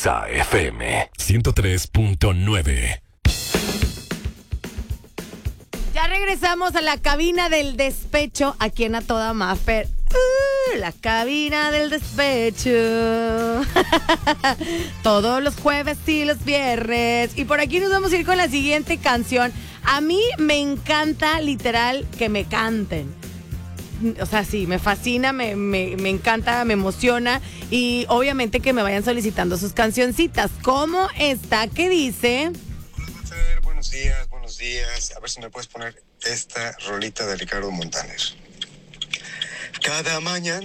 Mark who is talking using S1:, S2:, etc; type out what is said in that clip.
S1: Exa FM 103.9.
S2: Ya regresamos a la cabina del despecho aquí en A Toda Maffer. La cabina del despecho. Todos los jueves y los viernes. Y por aquí nos vamos a ir con la siguiente canción. A mí me encanta, literal, que me canten. O sea, sí, me fascina, me encanta, me emociona. Y obviamente que me vayan solicitando sus cancioncitas. ¿Cómo está? ¿Qué dice?
S3: Hola, buenos días. A ver si me puedes poner esta rolita de Ricardo Montaner. Cada mañana